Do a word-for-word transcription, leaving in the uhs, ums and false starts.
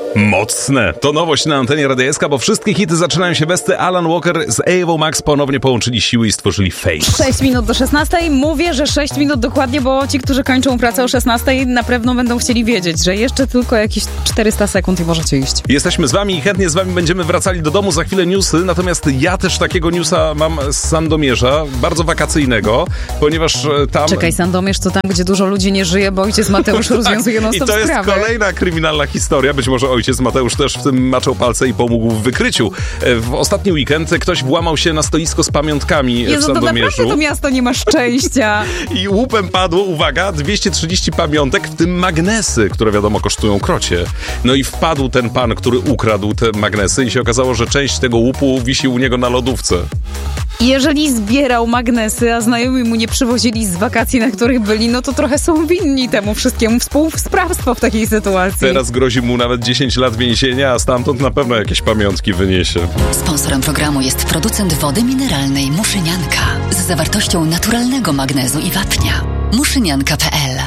Mocne. To nowość na antenie Radia S K, bo wszystkie hity zaczynają się bez ty. Alan Walker z Ewą Max ponownie połączyli siły i stworzyli Face. sześć minut do szesnastej. Mówię, że sześć minut dokładnie, bo ci, którzy kończą pracę o szesnastej, na pewno będą chcieli wiedzieć, że jeszcze tylko jakieś czterysta sekund i możecie iść. Jesteśmy z wami i chętnie z wami będziemy wracali do domu. Za chwilę newsy, natomiast ja też takiego newsa mam z Sandomierza, bardzo wakacyjnego, ponieważ tam... Czekaj, Sandomierz to tam, gdzie dużo ludzi nie żyje, bo ojciec Mateusz rozwiązuje non-stop sprawę. I to jest sprawę. kolejna kryminalna historia. Być może ojciec Mateusz też w tym maczał palce i pomógł w wykryciu. W ostatni weekend ktoś włamał się na stoisko z pamiątkami Jezu, w Sandomierzu. to naprawdę to miasto nie ma szczęścia. I łupem padło, uwaga, dwieście trzydzieści pamiątek, w tym magnesy, które wiadomo kosztują krocie. No i wpadł ten pan, który ukradł te magnesy i się okazało, że część tego łupu wisi u niego na lodówce. Jeżeli zbierał magnesy, a znajomi mu nie przywozili z wakacji, na których byli, no to trochę są winni temu wszystkiemu. Współsprawstwo w takiej sytuacji. Teraz grozi mu nawet dziesięć lat więzienia, a stamtąd na pewno jakieś pamiątki wyniesie. Sponsorem programu jest producent wody mineralnej Muszynianka z zawartością naturalnego magnezu i wapnia. muszynianka kropka p l